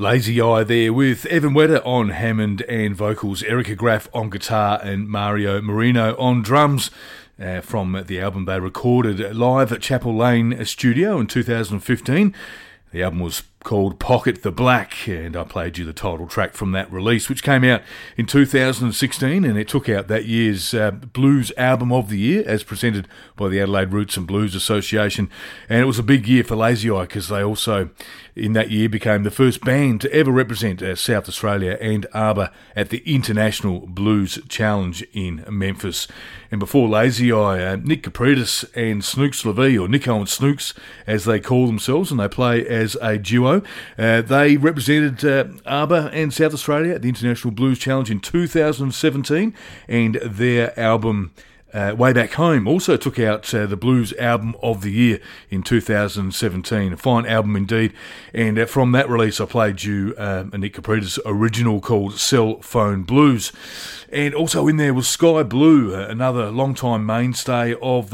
Lazy Eye there with Evan Wetter on Hammond and vocals, Erica Graff on guitar and Mario Marino on drums. From the album they recorded live at Chapel Lane Studio in 2015. The album was called Pocket the Black, and I played you the title track from that release, which came out in 2016, and it took out that year's Blues Album of the Year, as presented by the Adelaide Roots and Blues Association. And it was a big year for Lazy Eye, because they also, in that year, became the first band to ever represent South Australia and Arbor at the International Blues Challenge in Memphis. And before Lazy Eye, Nick Capridis and Snooks Levy, or Nico and Snooks, as they call themselves, and they play as a duo. They represented Arbor and South Australia at the International Blues Challenge in 2017, and their album Way Back Home also took out the Blues Album of the Year in 2017. A fine album indeed. And from that release, I played you a Nick Capridis original called Cell Phone Blues. And also in there was Sky Blue, another long-time mainstay of the